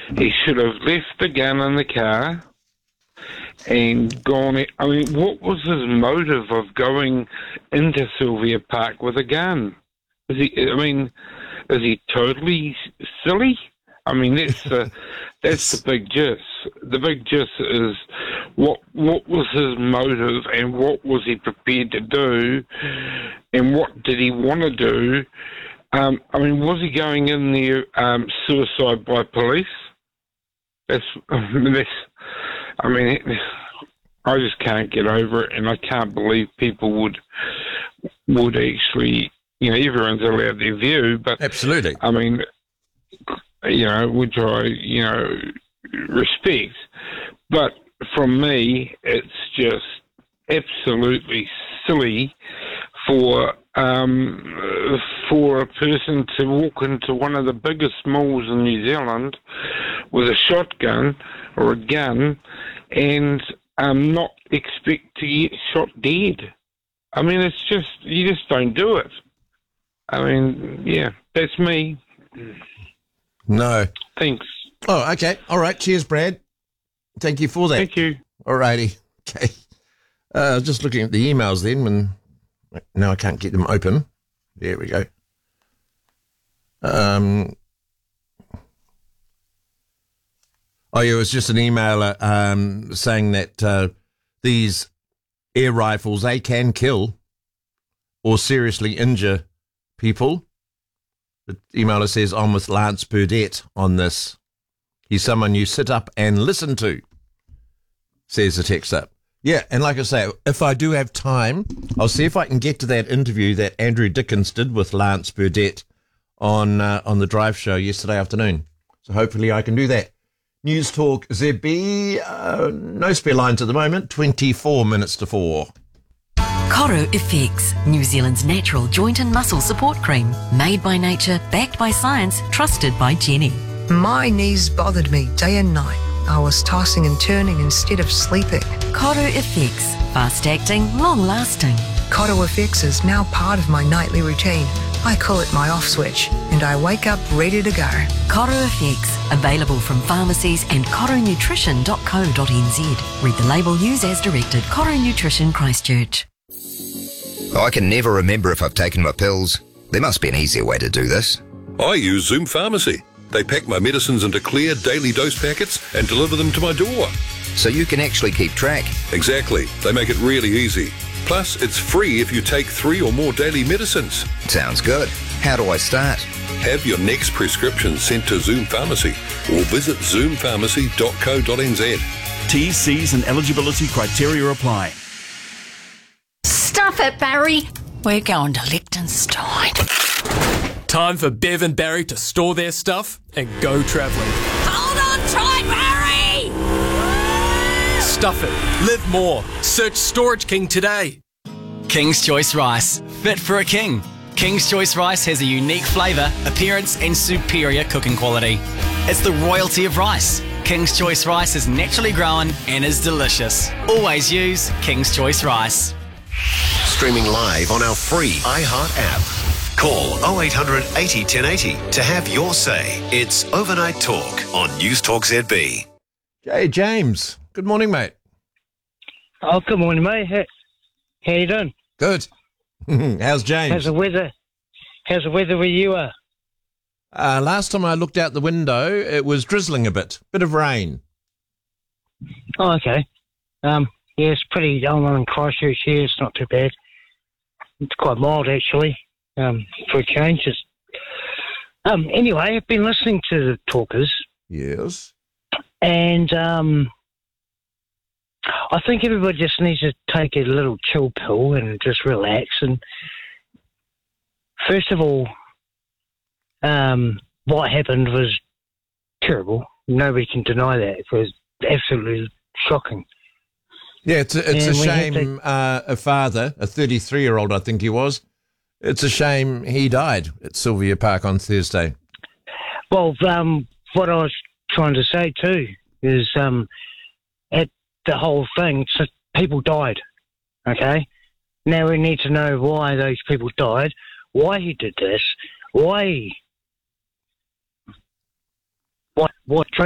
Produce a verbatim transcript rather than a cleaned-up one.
He should have left the gun in the car and gone. I mean, what was his motive of going into Sylvia Park with a gun? Is he? I mean, is he totally silly? I mean, that's the that's the big gist. The big gist is what what was his motive and what was he prepared to do, and what did he want to do? Um, I mean, was he going in there um, suicide by police? That's, that's I mean, I just can't get over it, and I can't believe people would would actually, you know, everyone's allowed their view, but absolutely. I mean, you know, which I, you know, respect, but from me, it's just absolutely silly for um, for a person to walk into one of the biggest malls in New Zealand with a shotgun or a gun and um, not expect to get shot dead. I mean, it's just, you just don't do it. I mean, yeah, that's me. No. Thanks. Oh, okay. All right. Cheers, Brad. Thank you for that. Thank you. All righty. Okay. Uh, just looking at the emails then when... Now I can't get them open. There we go. Um, oh, yeah, it was just an email uh, um, saying that uh, these air rifles, they can kill or seriously injure people. The emailer says, I'm with Lance Burdett on this. He's someone you sit up and listen to, says the texter. Yeah, and like I say, if I do have time, I'll see if I can get to that interview that Andrew Dickens did with Lance Burdett on uh, on the Drive Show yesterday afternoon. So hopefully I can do that. News Talk Z B, uh, no spare lines at the moment, twenty-four minutes to four. Coro F X, New Zealand's natural joint and muscle support cream. Made by nature, backed by science, trusted by Jenny. My knees bothered me day and night. I was tossing and turning instead of sleeping. Coro F X, fast-acting, long-lasting. Coro F X is now part of my nightly routine. I call it my off switch, and I wake up ready to go. Coro F X, available from pharmacies and coro nutrition dot co dot n z. Read the label, use as directed. Coro Nutrition, Christchurch. I can never remember if I've taken my pills. There must be an easier way to do this. I use Zoom Pharmacy. They pack my medicines into clear daily dose packets and deliver them to my door. So you can actually keep track. Exactly. They make it really easy. Plus, it's free if you take three or more daily medicines. Sounds good. How do I start? Have your next prescription sent to Zoom Pharmacy or visit zoom pharmacy dot co dot n z. T, C's and eligibility criteria apply. Stuff it, Barry. We're going to Liechtenstein. Time for Bev and Barry to store their stuff and go travelling. Hold on tight, Barry! Stuff it. Live more. Search Storage King today. King's Choice Rice. Fit for a king. King's Choice Rice has a unique flavour, appearance and superior cooking quality. It's the royalty of rice. King's Choice Rice is naturally grown and is delicious. Always use King's Choice Rice. Streaming live on our free iHeart app. Call oh eight hundred eighty ten eighty to have your say. It's Overnight Talk on News Talk Z B. Hey, James. Good morning, mate. Oh, good morning, mate. How, how you doing? Good. How's James? How's the weather? How's the weather where you are? Uh, last time I looked out the window, it was drizzling a bit. Bit of rain. Oh, okay. Um, yeah, it's pretty dull in Christchurch here. It's not too bad. It's quite mild, actually. Um, for a change. Just, um, anyway, I've been listening to the talkers. Yes. And um, I think everybody just needs to take a little chill pill and just relax. And first of all, um, what happened was terrible. Nobody can deny that. It was absolutely shocking. Yeah, it's a, it's and a shame to... uh, a father, a thirty-three-year-old, I think he was, it's a shame he died at Sylvia Park on Thursday. Well, um, what I was trying to say too is um, at the whole thing, so people died, okay? Now we need to know why those people died, why he did this, why, what, what